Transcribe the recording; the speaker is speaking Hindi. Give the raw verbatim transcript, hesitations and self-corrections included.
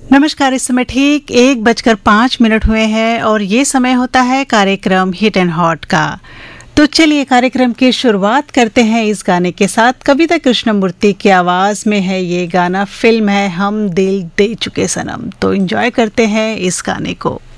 नमस्कार। इस समय ठीक एक बजकर पाँच मिनट हुए हैं और ये समय होता है कार्यक्रम हिट एंड हॉट का। तो चलिए कार्यक्रम की शुरुआत करते हैं इस गाने के साथ। कविता कृष्णमूर्ति की आवाज़ में है ये गाना, फिल्म है हम दिल दे चुके सनम। तो एंजॉय करते हैं इस गाने को।